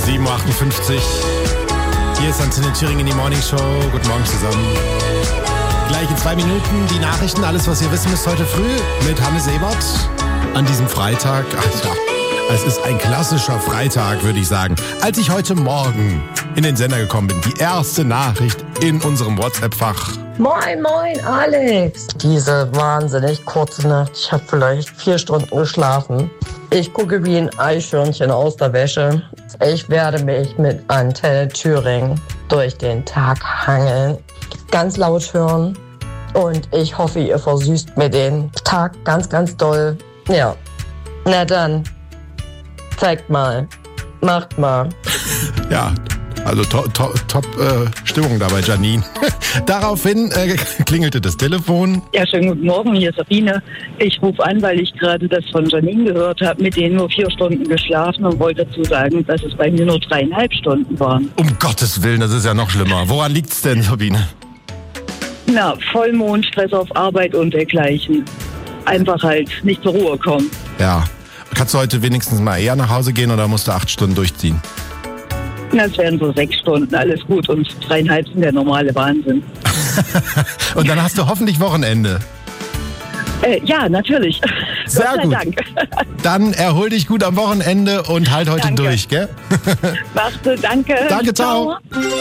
7.58 Uhr. Hier ist Antenne Thüringen, die Morning Show. Guten Morgen zusammen. Gleich in 2 Minuten die Nachrichten, alles was ihr wissen müsst heute früh mit Hannes Ebert. An diesem Freitag, Alter, es ist ein klassischer Freitag, würde ich sagen. Als ich heute Morgen in den Sender gekommen bin, die erste Nachricht in unserem WhatsApp-Fach. Moin, moin, Alex. Diese wahnsinnig kurze Nacht. Ich habe vielleicht 4 Stunden geschlafen. Ich gucke wie ein Eichhörnchen aus der Wäsche. Ich werde mich mit Antenne Thüringen durch den Tag hangeln, ganz laut hören. Und ich hoffe, ihr versüßt mir den Tag ganz, ganz doll. Ja, na dann, zeigt mal, macht mal. Ja, also top Stimmung da bei Janine. Daraufhin klingelte das Telefon. Ja, schönen guten Morgen, hier ist Sabine. Ich rufe an, weil ich gerade das von Janine gehört habe, mit denen nur 4 Stunden geschlafen und wollte dazu sagen, dass es bei mir nur 3,5 Stunden waren. Um Gottes Willen, das ist ja noch schlimmer. Woran liegt's denn, Sabine? Na, Vollmond, Stress auf Arbeit und dergleichen. Einfach halt nicht zur Ruhe kommen. Ja. Kannst du heute wenigstens mal eher nach Hause gehen oder musst du 8 Stunden durchziehen? Das wären so 6 Stunden, alles gut. Und 3,5 sind der normale Wahnsinn. Und dann hast du hoffentlich Wochenende. Ja, natürlich. Sehr Gott sei gut. Dank. Dann erhol dich gut am Wochenende und halt heute Danke. durch, gell? Machst du, danke. Danke, ciao.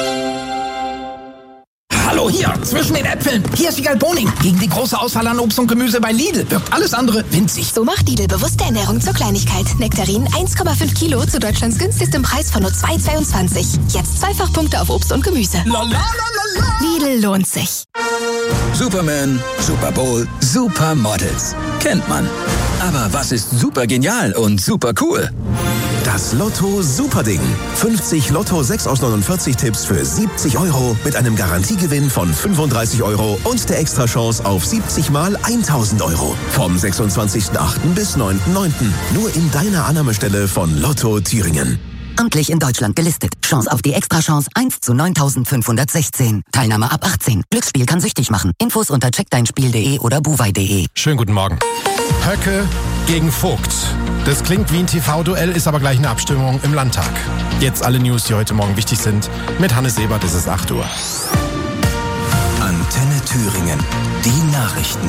Hallo hier, zwischen den Äpfeln. Hier ist Wiegald Boning. Gegen die große Auswahl an Obst und Gemüse bei Lidl wirkt alles andere winzig. So macht Lidl bewusste Ernährung zur Kleinigkeit. Nektarinen 1,5 Kilo zu Deutschlands günstigstem Preis von nur 2,22. Jetzt Zweifachpunkte auf Obst und Gemüse. Lidl lohnt sich. Superman, Super Bowl, Supermodels. Kennt man. Aber was ist super genial und super cool? Das Lotto Superding. 50 Lotto 6 aus 49 Tipps für 70 € mit einem Garantiegewinn von 35 € und der Extrachance auf 70 mal 1.000 €. Vom 26.08. bis 9.09. Nur in deiner Annahmestelle von Lotto Thüringen. Amtlich in Deutschland gelistet. Chance auf die Extrachance 1 zu 9.516. Teilnahme ab 18. Glücksspiel kann süchtig machen. Infos unter checkdeinspiel.de oder buwei.de. Schönen guten Morgen. Höcke gegen Vogt. Das klingt wie ein TV-Duell, ist aber gleich eine Abstimmung im Landtag. Jetzt alle News, die heute Morgen wichtig sind. Mit Hannes Ebert ist es 8 Uhr. Antenne Thüringen. Die Nachrichten.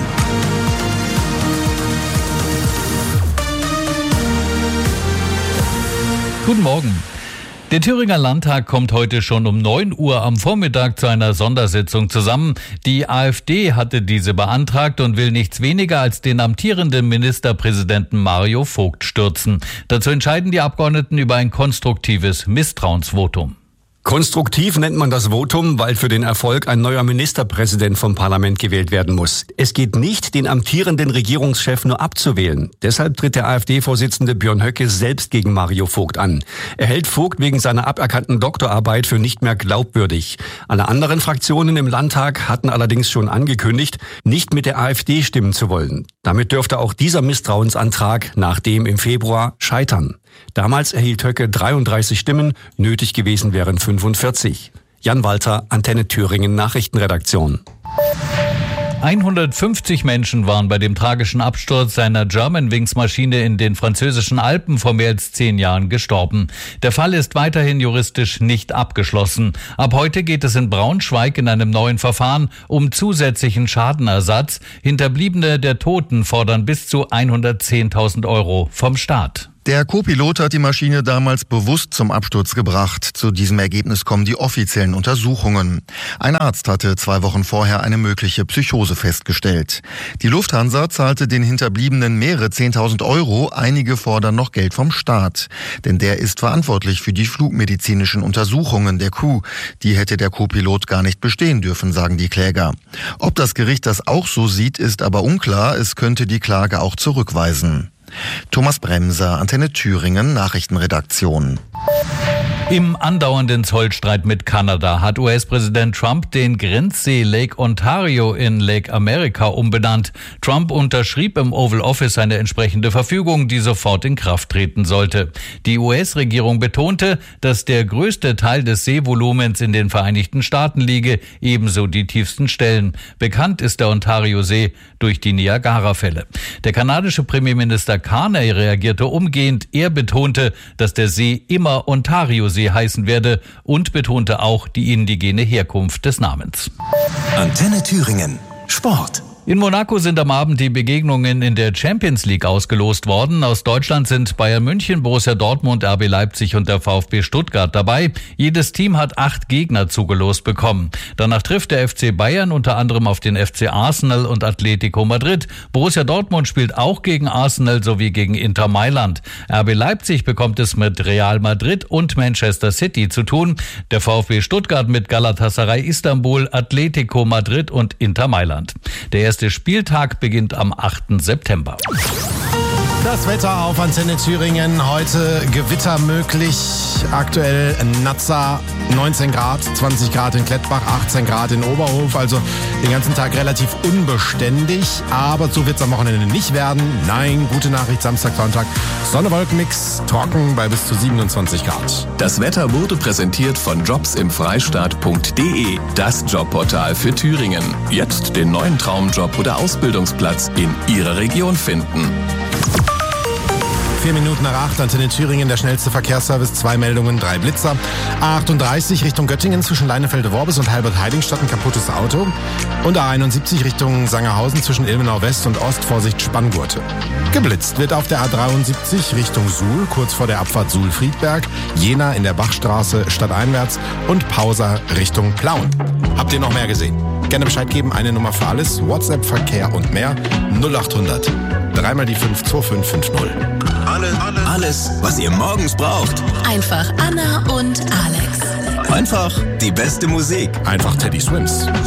Guten Morgen. Der Thüringer Landtag kommt heute schon um 9 Uhr am Vormittag zu einer Sondersitzung zusammen. Die AfD hatte diese beantragt und will nichts weniger als den amtierenden Ministerpräsidenten Mario Vogt stürzen. Dazu entscheiden die Abgeordneten über ein konstruktives Misstrauensvotum. Konstruktiv nennt man das Votum, weil für den Erfolg ein neuer Ministerpräsident vom Parlament gewählt werden muss. Es geht nicht, den amtierenden Regierungschef nur abzuwählen. Deshalb tritt der AfD-Vorsitzende Björn Höcke selbst gegen Mario Vogt an. Er hält Vogt wegen seiner aberkannten Doktorarbeit für nicht mehr glaubwürdig. Alle anderen Fraktionen im Landtag hatten allerdings schon angekündigt, nicht mit der AfD stimmen zu wollen. Damit dürfte auch dieser Misstrauensantrag nach dem im Februar scheitern. Damals erhielt Höcke 33 Stimmen, nötig gewesen wären 45. Jan Walter, Antenne Thüringen Nachrichtenredaktion. 150 Menschen waren bei dem tragischen Absturz einer Germanwings-Maschine in den französischen Alpen vor mehr als 10 Jahren gestorben. Der Fall ist weiterhin juristisch nicht abgeschlossen. Ab heute geht es in Braunschweig in einem neuen Verfahren um zusätzlichen Schadenersatz. Hinterbliebene der Toten fordern bis zu 110.000 € vom Staat. Der Co-Pilot hat die Maschine damals bewusst zum Absturz gebracht. Zu diesem Ergebnis kommen die offiziellen Untersuchungen. Ein Arzt hatte 2 Wochen vorher eine mögliche Psychose festgestellt. Die Lufthansa zahlte den Hinterbliebenen mehrere 10.000 €. Einige fordern noch Geld vom Staat. Denn der ist verantwortlich für die flugmedizinischen Untersuchungen der Crew. Die hätte der Co-Pilot gar nicht bestehen dürfen, sagen die Kläger. Ob das Gericht das auch so sieht, ist aber unklar. Es könnte die Klage auch zurückweisen. Thomas Bremser, Antenne Thüringen, Nachrichtenredaktion. Im andauernden Zollstreit mit Kanada hat US-Präsident Trump den Grenzsee Lake Ontario in Lake America umbenannt. Trump unterschrieb im Oval Office eine entsprechende Verfügung, die sofort in Kraft treten sollte. Die US-Regierung betonte, dass der größte Teil des Seevolumens in den Vereinigten Staaten liege, ebenso die tiefsten Stellen. Bekannt ist der Ontario-See durch die Niagara-Fälle. Der kanadische Premierminister Carney reagierte umgehend. Er betonte, dass der See immer Ontario-See Chiemsee heißen werde und betonte auch die indigene Herkunft des Namens. Antenne Thüringen. Sport. In Monaco sind am Abend die Begegnungen in der Champions League ausgelost worden. Aus Deutschland sind Bayern München, Borussia Dortmund, RB Leipzig und der VfB Stuttgart dabei. Jedes Team hat 8 Gegner zugelost bekommen. Danach trifft der FC Bayern unter anderem auf den FC Arsenal und Atletico Madrid. Borussia Dortmund spielt auch gegen Arsenal sowie gegen Inter Mailand. RB Leipzig bekommt es mit Real Madrid und Manchester City zu tun. Der VfB Stuttgart mit Galatasaray Istanbul, Atletico Madrid und Inter Mailand. Der erste Spieltag beginnt am 8. September. Das Wetter auf Antenne Thüringen. Heute Gewitter möglich. Aktuell Nazza 19 Grad, 20 Grad in Klettbach, 18 Grad in Oberhof. Also den ganzen Tag relativ unbeständig. Aber so wird es am Wochenende nicht werden. Nein, gute Nachricht, Samstag, Sonntag. Sonne-Wolken-Mix, trocken bei bis zu 27 Grad. Das Wetter wurde präsentiert von jobsimfreistaat.de. Das Jobportal für Thüringen. Jetzt den neuen Traumjob oder Ausbildungsplatz in Ihrer Region finden. 4 Minuten nach 8, Antenne Thüringen, der schnellste Verkehrsservice, 2 Meldungen, 3 Blitzer. A38 Richtung Göttingen zwischen Leinefelde-Worbis und Halbert-Heidingstadt ein kaputtes Auto. Und A71 Richtung Sangerhausen zwischen Ilmenau West und Ost, Vorsicht Spanngurte. Geblitzt wird auf der A73 Richtung Suhl, kurz vor der Abfahrt Suhl-Friedberg, Jena in der Bachstraße stadteinwärts und Pauser Richtung Plauen. Habt ihr noch mehr gesehen? Gerne Bescheid geben, eine Nummer für alles, WhatsApp, Verkehr und mehr, 0800 3 mal die 5 2550. Alles, was ihr morgens braucht. Einfach Anna und Alex. Einfach die beste Musik. Einfach Teddy Swims.